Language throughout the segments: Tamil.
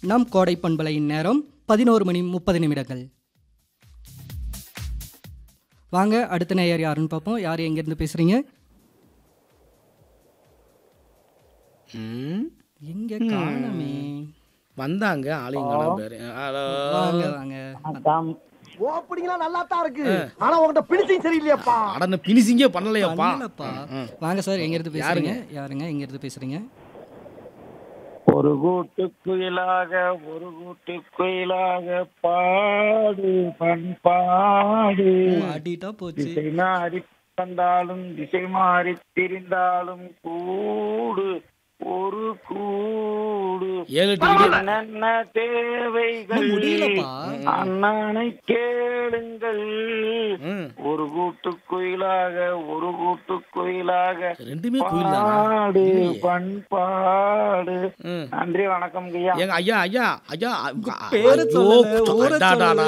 நம் கோடை பண்பலையின் நேரம் 11:30. வாங்க அடுத்த நேயர் யாருன்னு பார்ப்போம். யார் எங்கேருந்து பேசுகிறீங்க? எங்க காணமே வந்தாங்க ஆளுங்க பேரு. ஹலோ வாங்க வாங்க. ஓப்பனிங்லாம் நல்லா தான் இருக்கு. ஆனா உன்கிட்ட பினிஷிங் சரியில்லையாப்பா. அடன பினிஷிங்கே பண்ணலையாப்பா. பண்ணலப்பா. வாங்க சார், எங்கேருந்து பேசுகிறீங்க? யாருங்க எங்கேருந்து பேசுகிறீங்க? ஒரு கூட்டு குயிலாக ஒரு கூட்டு குயிலாக பாடு பண்பாடு ஆடிட்டா போச்சு. திசை மாறி வந்தாலும் திசை மாறி திரிந்தாலும் கூடு ஒரு கூடு 7 டிக்கெட் என்னென்ன தேவைகள் முடியலப்பா. அண்ணனை கேளுங்கள். ஒரு கூட்டு குயிலாக ஒரு கூட்டு குயிலாக ரெண்டுமே குயில் பாடு தானா? பண்பாடு. நன்றி வணக்கம் ஐயா. ஏங்க ஐயா ஐயா ஐயா பேரை சொல்லல, ஊரை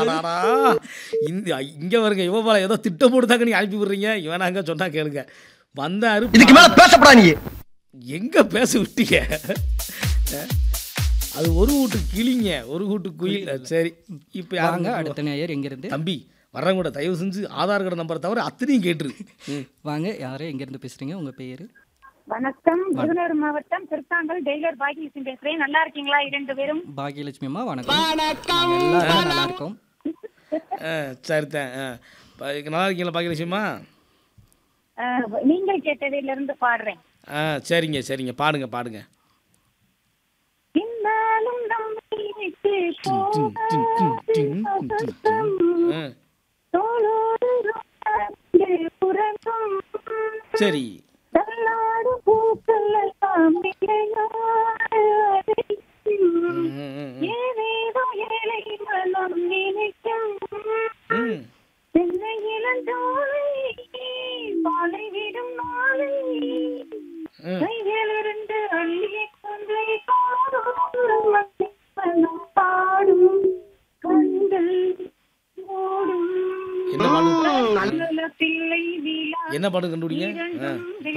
இங்க வருங்க. இவ போல ஏதோ திட்டம் போட்டு தாங்க நீங்க அனுப்பி விடுறீங்க. இவனாங்க சொன்னா கேளுங்க. வந்தாரு. இதுக்கு மேல பேசப்படா நீ. எங்க பேச விட்டீங்க? அது ஒரு வீட்டு கிளிங்க, ஒரு வீட்டு குயில். சரி, இப்போ வாங்க யாருங்க அடுத்த நேயர் எங்கேருந்து? தம்பி வர்றவங்க கூட தயவு செஞ்சு ஆதார் கார்டு நம்பரை தவிர அத்தனையும் கேட்டுரு. வாங்க, யாரு எங்கேருந்து பேசுகிறீங்க? உங்கள் பேர்? வணக்கம். விருதுநகர் மாவட்டம் திருத்தாங்கல் டெய்லர் பாக்கியலட்சுமி பேசுறேன். நல்லா இருக்கீங்களா இரண்டு பேரும்? பாக்கியலட்சுமி அம்மா வணக்கம். எல்லாரும் நல்லா இருக்கோம். சரிதான். நல்லா இருக்கீங்களா பாக்கியலட்சுமிமா? நீங்கள் கேட்டதிலிருந்து இருந்து பாடுறேன். சரிங்க சரிங்க, பாடுங்க பாடுங்க. இன்னாலும் நம்மை விட்டு புறக்கும் சரி. தள்ளாடு பூக்கள் எல்லாம் ஏதேதோ ஏழை மனம் நினைக்கும் தென்னை இளஞ்சோலை பாலை விடும் நாளை கைகளிலிருந்து அள்ளிய கொன்றை பாடும் கண்கள் ஓடும் என்ன பாடு? நல்ல பிள்ளை என்ன பாடு கண்டுபிடிங்க?